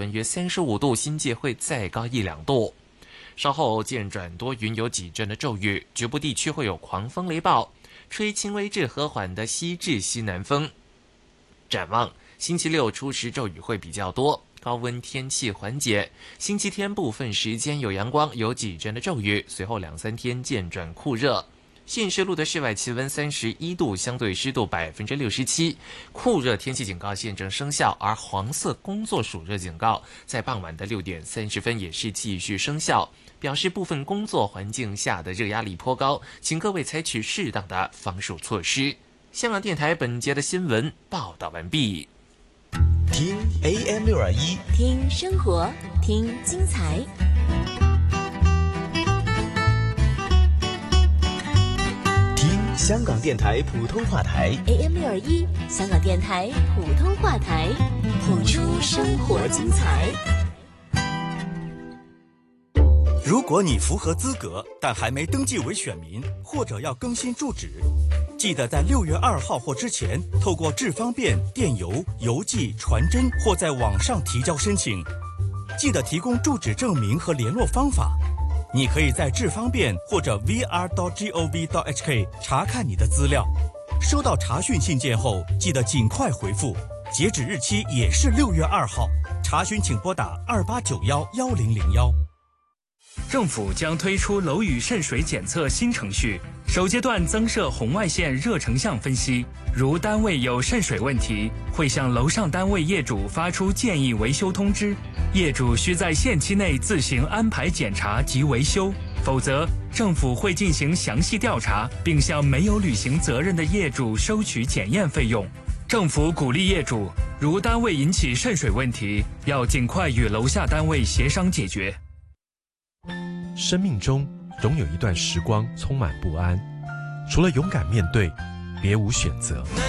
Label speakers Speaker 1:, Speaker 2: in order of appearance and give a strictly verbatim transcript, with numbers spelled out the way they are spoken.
Speaker 1: 温约三十五度，新界会再高一两度。稍后渐转多云，有几阵的骤雨，局部地区会有狂风雷暴，吹轻微至和缓的西至西南风。展望星期六初时骤雨会比较多，高温天气缓解。星期天部分时间有阳光，有几阵的骤雨，随后两三天渐转酷热。信义路的室外气温三十一度，相对湿度百分之六十七，酷热天气警告现正生效，而黄色工作暑热警告在傍晚的六点三十分也是继续生效，表示部分工作环境下的热压力颇高，请各位采取适当的防暑措施。香港电台本节的新闻报道完毕。
Speaker 2: 听 A M 六二一，
Speaker 3: 听生活，听精彩。
Speaker 2: 香港电台普通话台
Speaker 3: A M 六二一，香港电台普通话台，谱出生活精彩。
Speaker 4: 如果你符合资格，但还没登记为选民，或者要更新住址，记得在六月二号或之前，透过智方便、电邮、邮寄、传真或在网上提交申请。记得提供住址证明和联络方法。你可以在智方便或者 v r dot gov dot h k 查看你的资料。收到查询信件后，记得尽快回复，截止日期也是六月二号。查询请拨打二八九幺幺零零幺。
Speaker 5: 政府将推出楼宇渗水检测新程序，首阶段增设红外线热成像分析，如单位有渗水问题，会向楼上单位业主发出建议维修通知，业主需在限期内自行安排检查及维修，否则政府会进行详细调查，并向没有履行责任的业主收取检验费用。政府鼓励业主，如单位引起渗水问题，要尽快与楼下单位协商解决。
Speaker 6: 生命中总有一段时光充满不安，除了勇敢面对，别无选择。